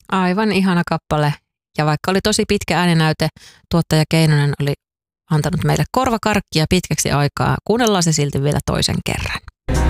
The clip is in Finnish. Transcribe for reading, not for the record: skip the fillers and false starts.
Aivan ihana kappale. Ja vaikka oli tosi pitkä ääninäyte, tuottaja Keinonen oli antanut meille korvakarkkia pitkäksi aikaa. Kuunnellaan se silti vielä toisen kerran.